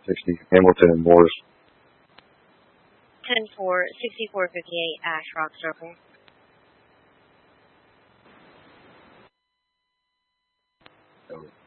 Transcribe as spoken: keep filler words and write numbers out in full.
sixty, Hamilton and Morris. ten four, sixty-four fifty-eight, Ash Rock Circle. Okay.